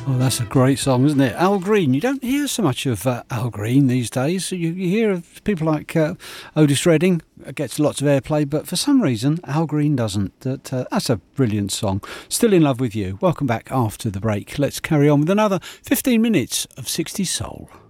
Oh, that's a great song, isn't it? Al Green. You don't hear so much of Al Green these days. You hear of people like Otis Redding, gets lots of airplay, but for some reason, Al Green doesn't. That's a brilliant song. Still in Love with You. Welcome back after the break. Let's carry on with another 15 minutes of 60s Soul.